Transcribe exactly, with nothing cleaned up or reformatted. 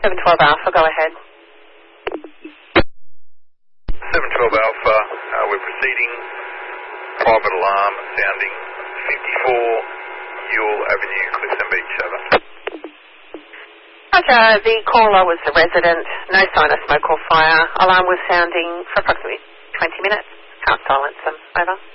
seven twelve Alpha, go ahead. seven twelve Alpha, uh, we're proceeding. Private alarm sounding fifty-four Ewell Avenue, Clifton Beach, over. Roger, the caller was a resident. No sign of smoke or fire. Alarm was sounding for approximately twenty minutes. Can't silence them. Over.